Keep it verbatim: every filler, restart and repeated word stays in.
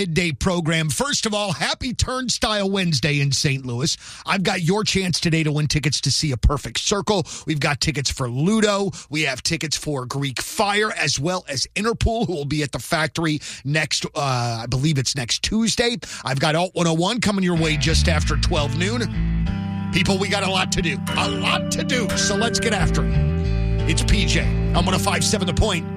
Midday program. First of all, happy Turnstile Wednesday in Saint Louis. I've got your chance today to win tickets to see A Perfect Circle. We've got tickets for Ludo. We have tickets for Greek Fire, as well as Interpol, who will be at the Factory next, uh, I believe it's next Tuesday. I've got Alt one oh one coming your way just after twelve noon. People, we got a lot to do. A lot to do. So let's get after it. It's P J. I'm one oh five point seven The Point.